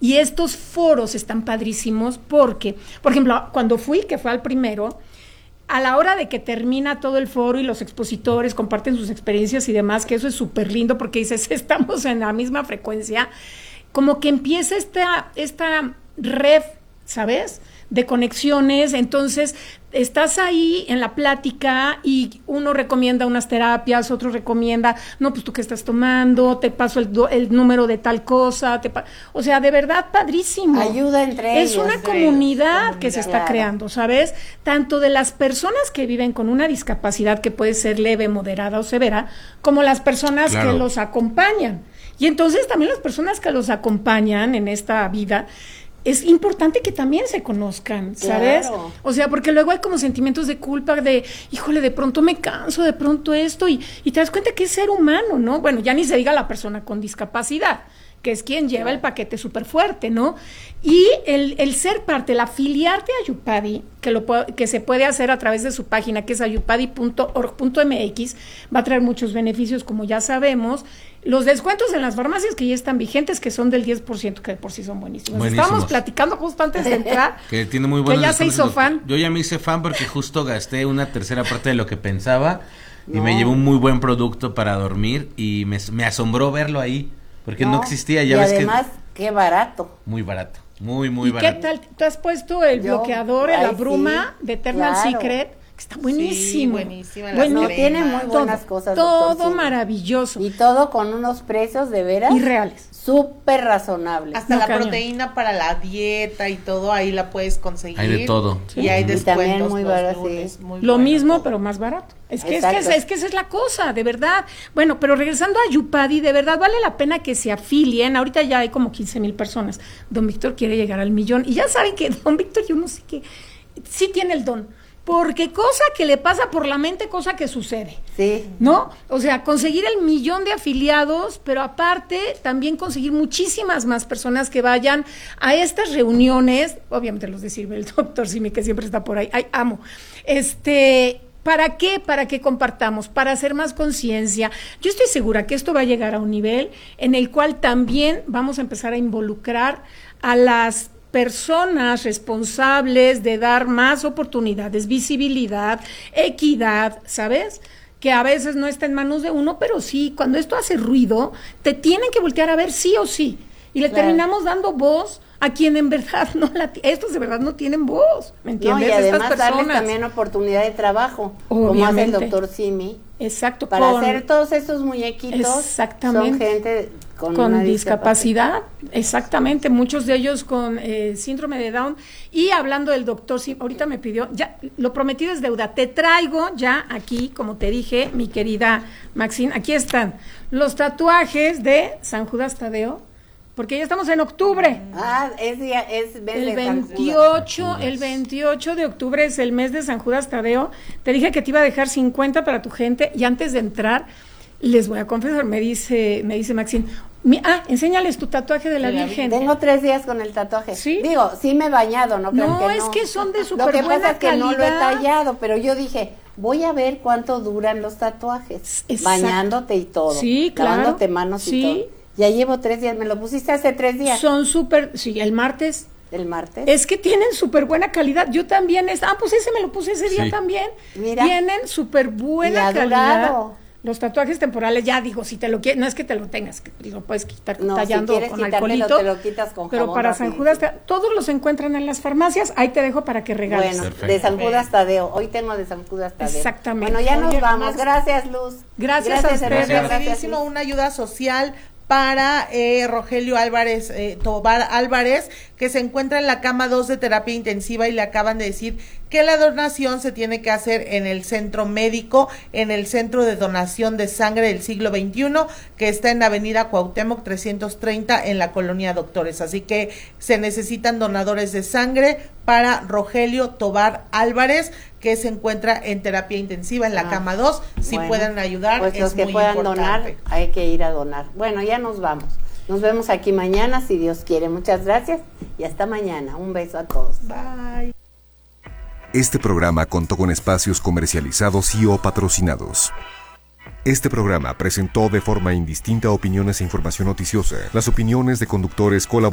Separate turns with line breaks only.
Y estos foros están padrísimos porque, por ejemplo, cuando fui, que fue al primero, a la hora de que termina todo el foro y los expositores comparten sus experiencias y demás, que eso es súper lindo porque dices, estamos en la misma frecuencia, como que empieza esta red, ¿sabes?, de conexiones. Entonces estás ahí en la plática y uno recomienda unas terapias, otro recomienda, no, pues tú qué estás tomando, te paso el número de tal cosa, o sea, de verdad padrísimo.
Ayuda entre ellos.
Es una comunidad que se está creando, ¿sabes? Tanto de las personas que viven con una discapacidad que puede ser leve, moderada o severa, como las personas que los acompañan. Y entonces también las personas que los acompañan en esta vida, es importante que también se conozcan, ¿sabes?
Claro.
O sea, porque luego hay como sentimientos de culpa, de, híjole, de pronto me canso, de pronto esto, y te das cuenta que es ser humano, ¿no? Bueno, ya ni se diga la persona con discapacidad, que es quien lleva el paquete súper fuerte, ¿no? Y el ser parte, el afiliarte a Ayupadi, que se puede hacer a través de su página, que es ayupadi.org.mx, va a traer muchos beneficios, como ya sabemos. Los descuentos en las farmacias que ya están vigentes, que son del 10%, que de por sí son buenísimos. Estábamos platicando justo antes de entrar,
que tiene muy buenos,
que ya se hizo fan.
Yo ya me hice fan porque justo gasté una tercera parte de lo que pensaba y me llevé un muy buen producto para dormir y me asombró verlo ahí, porque no existía. Ya
y
ves
además, qué barato.
Muy barato, muy barato.
¿Y qué tal? ¿Tú has puesto el bloqueador, la bruma de Eternal Secret? Está buenísimo.
Sí, buenísima.
No, tiene muy buenas cosas.
Todo maravilloso.
Y todo con unos precios de veras
irreales.
Súper razonables.
Hasta la proteína para la dieta y todo, ahí la puedes conseguir.
Hay de todo.
Y hay descuentos.
Y también muy barato.
Lo mismo, pero más barato. Es que esa es la cosa, de verdad. Bueno, pero regresando a Ayupadi, de verdad vale la pena que se afilien. Ahorita ya hay como 15,000 personas. Don Víctor quiere llegar al 1,000,000. Y ya saben que Don Víctor, yo no sé qué, sí tiene el don. Porque cosa que le pasa por la mente, cosa que sucede.
Sí.
¿No? O sea, conseguir el 1,000,000 de afiliados, pero aparte también conseguir muchísimas más personas que vayan a estas reuniones. Obviamente los de Sirve el Doctor Simi, que siempre está por ahí. Ay, amo. ¿Para qué? Para que compartamos, para hacer más conciencia. Yo estoy segura que esto va a llegar a un nivel en el cual también vamos a empezar a involucrar a las personas responsables de dar más oportunidades, visibilidad, equidad, ¿sabes? Que a veces no está en manos de uno, pero sí, cuando esto hace ruido, te tienen que voltear a ver sí o sí. Y le terminamos dando voz a quien en verdad estos de verdad no tienen voz, ¿me entiendes?
No, y además
estas
darles
personas
también oportunidad de trabajo,
obviamente,
como hace el doctor Simi.
Exacto.
Para hacer todos estos muñequitos,
exactamente,
son gente con
una
discapacidad.
Exactamente, muchos de ellos con síndrome de Down. Y hablando del doctor Simi, ahorita me pidió, ya lo prometido es deuda, te traigo ya aquí, como te dije, mi querida Maxine, aquí están los tatuajes de San Judas Tadeo, porque ya estamos en octubre.
Es mes
el
de
28,
San Judas.
El 28 de octubre es el mes de San Judas Tadeo. Te dije que te iba a dejar 50 para tu gente, y antes de entrar, les voy a confesar, me dice Maxine, enséñales tu tatuaje de la Virgen.
Tengo 3 días con el tatuaje.
¿Sí?
Digo, sí me he bañado, no creo que no.
Es que son de súper
buena calidad. Lo que pasa es que
calidad.
no lo he tallado, pero yo dije, voy a ver cuánto duran los tatuajes.
Exacto.
Bañándote y todo.
Sí, claro.
Lavándote manos y todo. Ya llevo 3 días, me lo pusiste hace 3 días.
Son súper, sí, el martes.
¿El martes?
Es que tienen súper buena calidad. Yo también, pues ese me lo puse ese día también. Mira. Tienen súper buena calidad. Durado. Los tatuajes temporales, ya digo, si te lo quieres, no es que te lo tengas, que lo puedes quitar tallando
si
con alcoholito,
te lo quitas con
pero para San Judas, todos los encuentran en las farmacias, ahí te dejo para que regales.
Bueno, de San Judas Tadeo, hoy tengo de San Judas Tadeo.
Exactamente.
Bueno, ya nos vamos, gracias Luz.
Gracias a ustedes.
Rapidísimo, una ayuda social para Rogelio Álvarez, Tobar Álvarez, que se encuentra en la cama 2 de terapia intensiva y le acaban de decir que la donación se tiene que hacer en el centro médico, en el centro de donación de sangre del siglo XXI, que está en Avenida Cuauhtémoc 330 en la colonia Doctores. Así que se necesitan donadores de sangre para Rogelio Tobar Álvarez, que se encuentra en terapia intensiva en la cama 2. Si pueden ayudar,
pues
es
los que
muy
puedan
importante.
donar, hay que ir a donar. Bueno, ya nos vamos. Nos vemos aquí mañana, si Dios quiere. Muchas gracias y hasta mañana. Un beso a todos.
Bye.
Este programa contó con espacios comercializados y o patrocinados. Este programa presentó de forma indistinta opiniones e información noticiosa. Las opiniones de conductores colaboradores